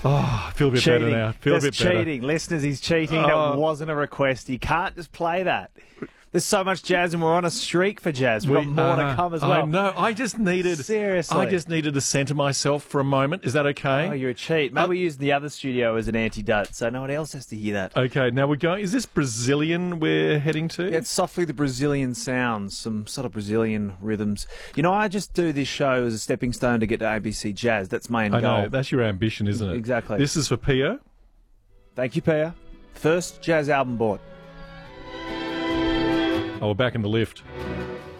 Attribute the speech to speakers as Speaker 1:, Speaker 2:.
Speaker 1: Oh, I feel a bit better now. Feel
Speaker 2: That's
Speaker 1: a bit better.
Speaker 2: cheating. Listeners, he's cheating. That wasn't a request. You can't just play that. There's so much jazz, and we're on a streak for jazz. We've got more to come as well.
Speaker 1: I know. I just needed to centre myself for a moment. Is that okay?
Speaker 2: Oh, you're a cheat. Maybe we use the other studio as an antidote, so no one else has to hear that.
Speaker 1: Okay, now we're going. Is this Brazilian we're heading to?
Speaker 2: Yeah, it's softly the Brazilian sounds, some sort of Brazilian rhythms. You know, I just do this show as a stepping stone to get to ABC Jazz. That's my end goal.
Speaker 1: I know. That's your ambition, isn't it?
Speaker 2: Exactly.
Speaker 1: This is for Pio.
Speaker 2: Thank you, Pia. First jazz album bought.
Speaker 1: Oh, we're back in the lift.